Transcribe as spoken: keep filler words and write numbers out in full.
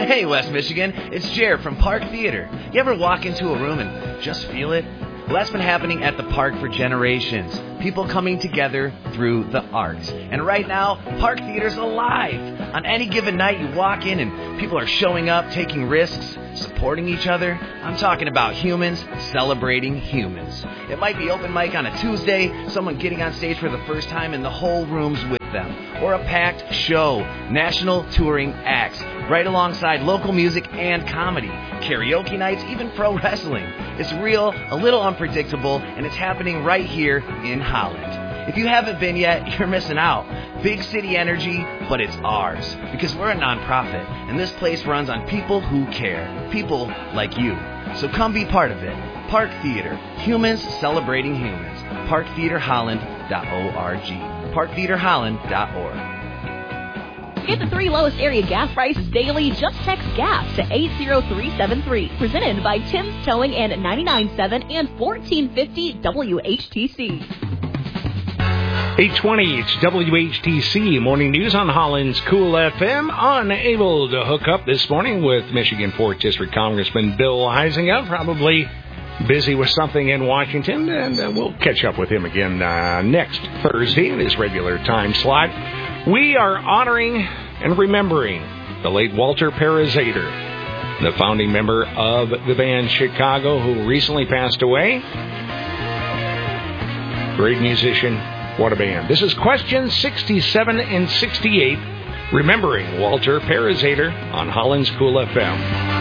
Hey, West Michigan, it's Jer from Park Theater. You ever walk into a room and just feel it? Well, that's been happening at the park for generations. People coming together through the arts. And right now, Park Theater's alive. On any given night, you walk in and people are showing up, taking risks, supporting each other. I'm talking about humans celebrating humans. It might be open mic on a Tuesday, someone getting on stage for the first time and the whole room's with them. Or a packed show, national touring acts, right alongside local music and comedy, karaoke nights, even pro wrestling. It's real, a little unpredictable, and it's happening right here in Holland. If you haven't been yet, you're missing out. Big city energy, but it's ours. Because we're a nonprofit, and this place runs on people who care. People like you. So come be part of it. Park Theater. Humans celebrating humans. park theater holland dot org. park theater holland dot org. Get the three lowest area gas prices daily. Just text GAS to eight zero three seven three. Presented by Tim's Towing and ninety-nine point seven and fourteen fifty W H T C. eight twenty, it's W H T C Morning News on Holland's Cool F M. Unable to hook up this morning with Michigan fourth District Congressman Bill Huizenga. Probably busy with something in Washington, and uh, we'll catch up with him again uh, next Thursday in his regular time slot. We are honoring and remembering the late Walter Parazaider, the founding member of the band Chicago, who recently passed away. Great musician. What a band. This is question sixty-seven and sixty-eight, remembering Walter Parazaider on Holland's Cool F M.